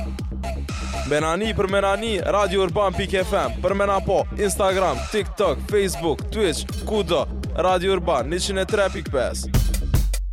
Menani për Menani, Radio Urban.fm. Për Mena po, Instagram, TikTok, Facebook, Twitch, kudo. Radio Urban 103.5.